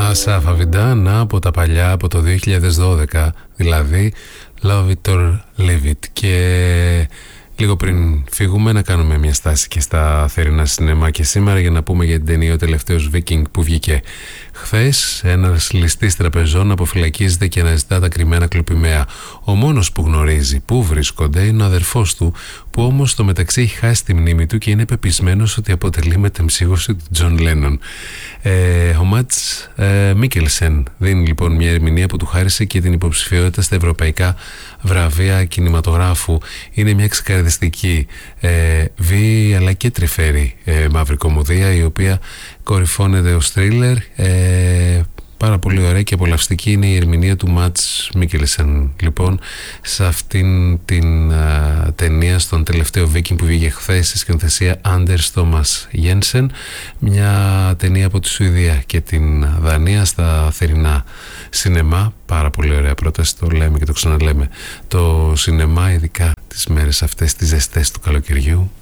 Ασάφ Αβιντάν από τα παλιά, από το 2012 δηλαδή, Love It or Leave It. Και λίγο πριν φύγουμε να κάνουμε μια στάση και στα θερινά σινεμά και σήμερα για να πούμε για την ταινία «Ο τελευταίος Viking» που βγήκε χθες. Ένας ληστής τραπεζών αποφυλακίζεται και αναζητά τα κρυμμένα κλοπημαία. Ο μόνος που γνωρίζει πού βρίσκονται είναι ο αδερφός του, που όμως στο μεταξύ έχει χάσει τη μνήμη του και είναι πεπισμένος ότι αποτελεί μετεμψύχωση του Τζον Λένον. Ο Μάτς Μίκελσεν δίνει λοιπόν μια ερμηνεία που του χάρισε και την υποψηφιότητα στα ευρωπαϊκά βραβεία κινηματογράφου. Είναι μια ξεκαρδιστική βίαιη αλλά και τρυφερή μαύρη κωμωδία, η οποία κορυφώνεται ως θρίλερ. Πάρα πολύ ωραία και απολαυστική είναι η ερμηνεία του Μάτς Μίκελσεν λοιπόν σε αυτήν την ταινία, στον τελευταίο Viking που βγήκε χθες, στη σκηνοθεσία Anders Thomas Jensen, μια ταινία από τη Σουηδία και την Δανία στα θερινά σινεμά. Πάρα πολύ ωραία πρόταση, το λέμε και το ξαναλέμε, το σινεμά ειδικά τις μέρες αυτές τις ζεστές του καλοκαιριού.